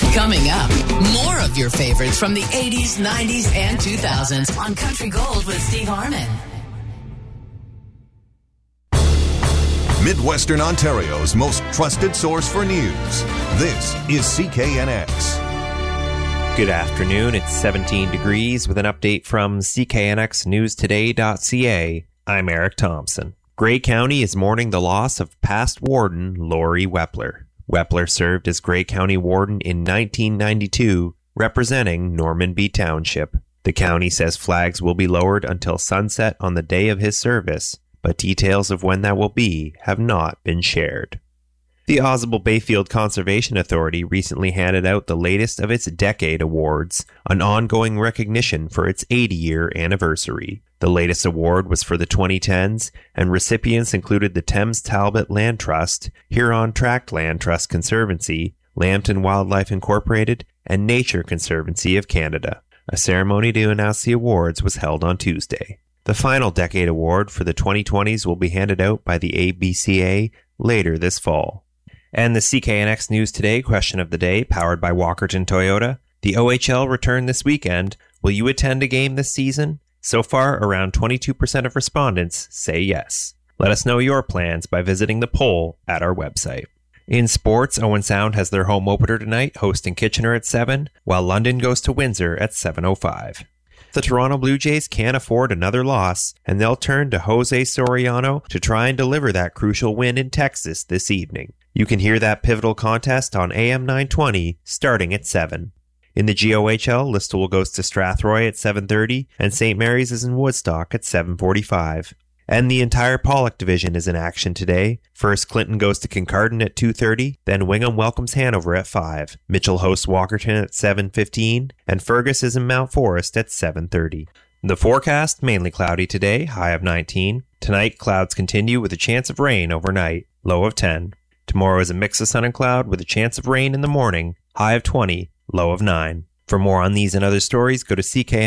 Coming up, more of your favorites from the 80s, 90s, and 2000s on Country Gold with Steve Harmon. Midwestern Ontario's most trusted source for news. This is CKNX. Good afternoon. It's 17 degrees with an update from CKNXNewsToday.ca. I'm Eric Thompson. Grey County is mourning the loss of past warden Lori Wepler. Wepler served as Grey County warden in 1992, representing Normanby Township. The county says flags will be lowered until sunset on the day of his service, but details of when that will be have not been shared. The Ausable Bayfield Conservation Authority recently handed out the latest of its Decade Awards, an ongoing recognition for its 80-year anniversary. The latest award was for the 2010s, and recipients included the Thames Talbot Land Trust, Huron Tract Land Trust Conservancy, Lambton Wildlife Incorporated, and Nature Conservancy of Canada. A ceremony to announce the awards was held on Tuesday. The final Decade Award for the 2020s will be handed out by the ABCA later this fall. And the CKNX News Today question of the day, powered by Walkerton Toyota. The OHL returned this weekend. Will you attend a game this season? So far, around 22% of respondents say yes. Let us know your plans by visiting the poll at our website. In sports, Owen Sound has their home opener tonight, hosting Kitchener at 7, while London goes to Windsor at 7:05. The Toronto Blue Jays can't afford another loss, and they'll turn to Jose Soriano to try and deliver that crucial win in Texas this evening. You can hear that pivotal contest on AM 920 starting at 7. In the GOHL, Listowel goes to Strathroy at 7:30, and St. Mary's is in Woodstock at 7:45. And the entire Pollock division is in action today. First, Clinton goes to Kincardine at 2:30, then Wingham welcomes Hanover at 5. Mitchell hosts Walkerton at 7:15, and Fergus is in Mount Forest at 7:30. The forecast, mainly cloudy today, high of 19. Tonight, clouds continue with a chance of rain overnight, low of 10. Tomorrow is a mix of sun and cloud with a chance of rain in the morning, high of 20, low of 9. For more on these and other stories, go to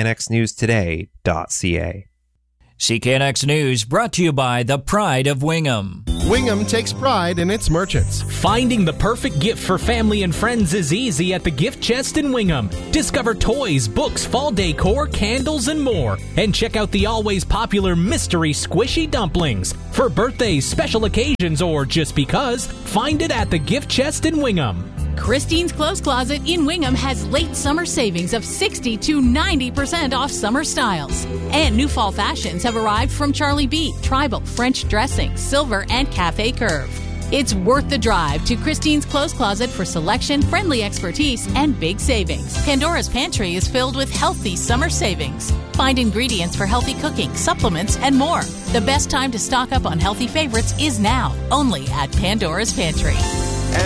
CKNXNewsToday.ca. CKNX News brought to you by the Pride of Wingham. Wingham takes pride in its merchants. Finding the perfect gift for family and friends is easy at the Gift Chest in Wingham. Discover toys, books, fall decor, candles, and more. And check out the always popular mystery squishy dumplings. For birthdays, special occasions, or just because, find it at the Gift Chest in Wingham. Christine's Clothes Closet in Wingham has late summer savings of 60 to 90% off summer styles. And new fall fashions have arrived from Charlie B, Tribal, French Dressing, Silver, and Cafe Curve. It's worth the drive to Christine's Clothes Closet for selection, friendly expertise, and big savings. Pandora's Pantry is filled with healthy summer savings. Find ingredients for healthy cooking, supplements, and more. The best time to stock up on healthy favorites is now, only at Pandora's Pantry.